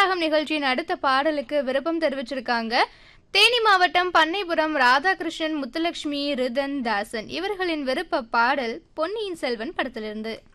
ராகம் நிகழ்ச்சியின் அடுத்த பாடலுக்கு விருப்பம் தெரிவிச்சிருக்காங்க தேனி மாவட்டம் பண்ணைபுரம் ராதாகிருஷ்ணன், முத்துலட்சுமி, ரிதன், தாசன். இவர்களின் விருப்ப பாடல் பொன்னியின் செல்வன் படத்திலிருந்து.